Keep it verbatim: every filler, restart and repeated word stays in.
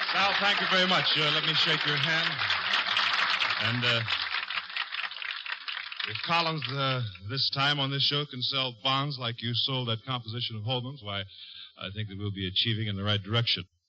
Sal, thank you very much. Uh, let me shake your hand. And uh, if Collins uh, this time on this show can sell bonds like you sold that composition of Holman's, why, I think that we'll be achieving in the right direction.